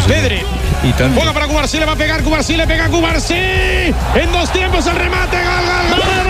Pedri. Juega para Cubarsí, le va a pegar Cubarsí, le pega Cubarsí. En 2 tiempos el remate, gol, gol, gol.